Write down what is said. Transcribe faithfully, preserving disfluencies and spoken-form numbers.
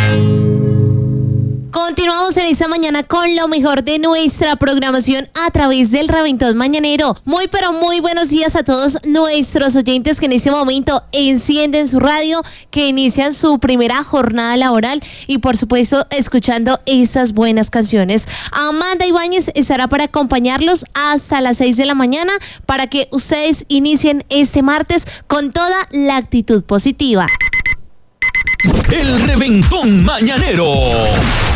Continuamos en esta mañana con lo mejor de nuestra programación a través del Reventón Mañanero. Muy pero muy buenos días a todos nuestros oyentes que en este momento encienden su radio, que inician su primera jornada laboral y por supuesto escuchando estas buenas canciones. Amanda Ibáñez estará para acompañarlos hasta las seis de la mañana para que ustedes inicien este martes con toda la actitud positiva. El Reventón Mañanero.